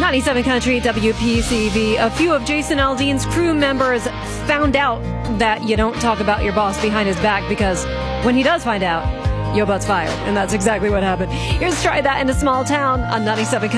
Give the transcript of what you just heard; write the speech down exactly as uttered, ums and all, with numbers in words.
ninety-seven Country W P C V. A few of Jason Aldean's crew members found out that you don't talk about your boss behind his back, because when he does find out, your butt's fired. And that's exactly what happened. Here's Try That in a Small Town on ninety-seven